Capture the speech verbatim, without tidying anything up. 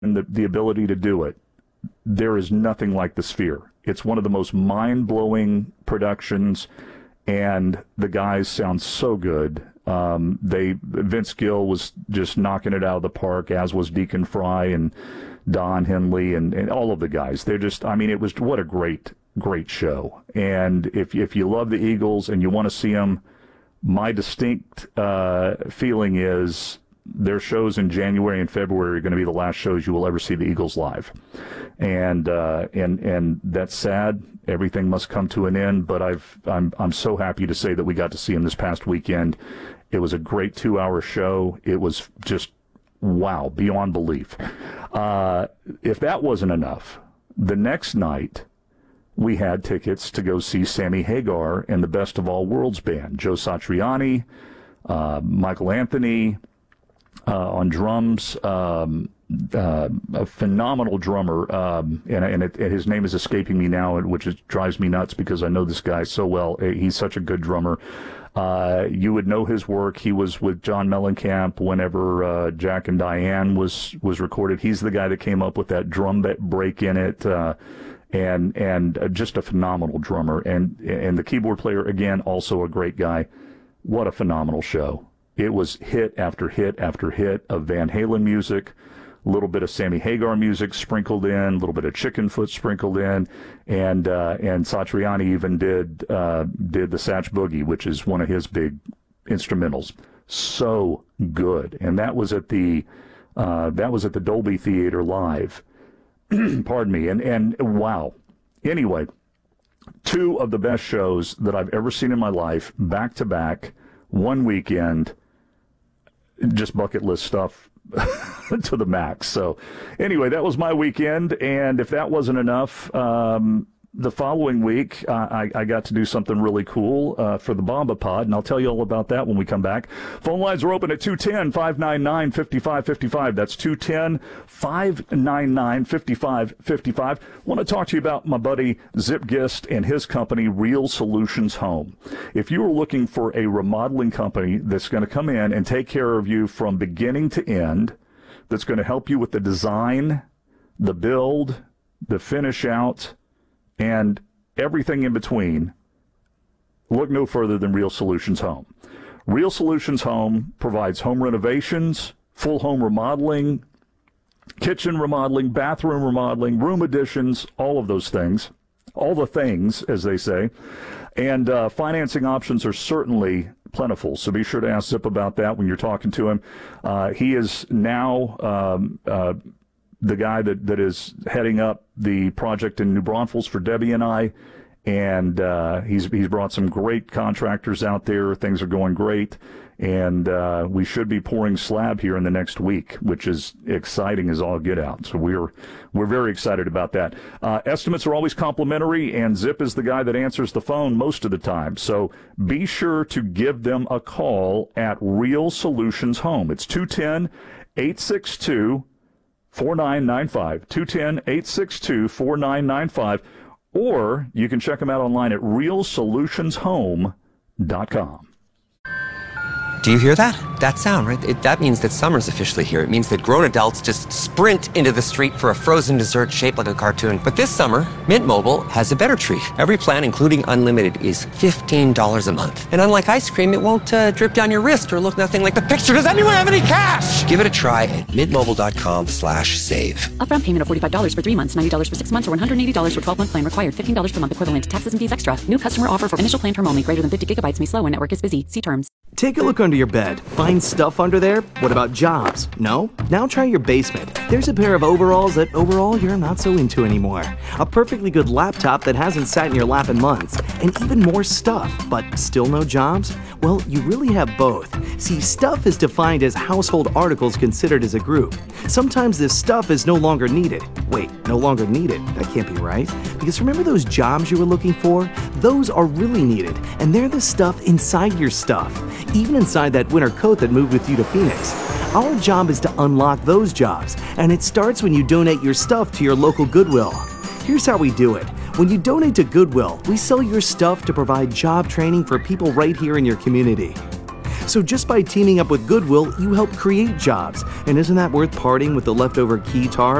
the, the ability to do it, there is nothing like the Sphere. It's one of the most mind-blowing productions, and the guys sound so good. Um, they Vince Gill was just knocking it out of the park, as was Deacon Fry and Don Henley and, and all of the guys. They're just, I mean, it was, what a great, great show. And if, if you love the Eagles and you want to see them, my distinct uh, feeling is their shows in January and February are going to be the last shows you will ever see the Eagles live. And uh, and and that's sad. Everything must come to an end, but I've I'm I'm so happy to say that we got to see him this past weekend. It was a great two-hour show. It was just wow, beyond belief. Uh, if that wasn't enough, the next night we had tickets to go see Sammy Hagar and the Best of All Worlds band. Joe Satriani, uh, Michael Anthony uh, on drums. Um, Uh, a phenomenal drummer, um, and, and, it, and his name is escaping me now, which is, drives me nuts because I know this guy so well. He's such a good drummer. Uh, you would know his work. He was with John Mellencamp whenever uh, Jack and Diane was was recorded. He's the guy that came up with that drum break in it, uh, and and just a phenomenal drummer. And and the keyboard player, again, also a great guy. What a phenomenal show. It was hit after hit after hit of Van Halen music. A little bit of Sammy Hagar music sprinkled in, a little bit of Chickenfoot sprinkled in, and uh, and Satriani even did uh, did the Satch Boogie, which is one of his big instrumentals. So good, and that was at the uh, that was at the Dolby Theater live. Pardon me, and and wow. Anyway, two of the best shows that I've ever seen in my life, back to back, one weekend. Just bucket list stuff. To the max. So anyway, that was my weekend, and if that wasn't enough, um, the following week uh, I, I got to do something really cool uh, for the Bomba Pod, and I'll tell you all about that when we come back. Phone lines are open at two one zero, five nine nine, five five five five. That's two one zero, five nine nine, five five five five. I want to talk to you about my buddy Zip Gist and his company, Real Solutions Home. If you are looking for a remodeling company that's going to come in and take care of you from beginning to end, that's going to help you with the design, the build, the finish out, and everything in between, look no further than Real Solutions Home. Real Solutions Home provides home renovations, full home remodeling, kitchen remodeling, bathroom remodeling, room additions, all of those things, all the things, as they say. And uh, financing options are certainly plentiful, so be sure to ask Zip about that when you're talking to him. Uh, he is now um, uh, the guy that, that is heading up the project in New Braunfels for Debbie and I, and uh, he's he's brought some great contractors out there. Things are going great, and uh, we should be pouring slab here in the next week, which is exciting as all get out. So we're we're very excited about that. Uh, estimates are always complimentary, and Zip is the guy that answers the phone most of the time. So be sure to give them a call at Real Solutions Home. It's two one zero, eight six two, four nine nine five, two one zero, eight six two, four nine nine five, or you can check them out online at real solutions home dot com. Do you hear that? That sound, right? It, that means that summer's officially here. It means that grown adults just sprint into the street for a frozen dessert shaped like a cartoon. But this summer, Mint Mobile has a better treat. Every plan, including unlimited, is fifteen dollars a month. And unlike ice cream, it won't uh, drip down your wrist or look nothing like the picture. Does anyone have any cash? Give it a try at mintmobile.com slash save. Upfront payment of forty-five dollars for three months, ninety dollars for six months, or one hundred eighty dollars for twelve-month plan required. fifteen dollars per month equivalent. Taxes and fees extra. New customer offer for initial plan term only. Greater than fifty gigabytes may slow when network is busy. See terms. Take a look under your bed. Find stuff under there? What about jobs? No? Now try your basement. There's a pair of overalls that overall you're not so into anymore. A perfectly good laptop that hasn't sat in your lap in months. And even more stuff, but still no jobs? Well, you really have both. See, stuff is defined as household articles considered as a group. Sometimes this stuff is no longer needed. Wait, no longer needed? That can't be right. Because remember those jobs you were looking for? Those are really needed, and they're the stuff inside your stuff. Even inside that winter coat that moved with you to Phoenix. Our job is to unlock those jobs, and it starts when you donate your stuff to your local Goodwill. Here's how we do it. When you donate to Goodwill, we sell your stuff to provide job training for people right here in your community. So just by teaming up with Goodwill, you help create jobs. And isn't that worth parting with the leftover keytar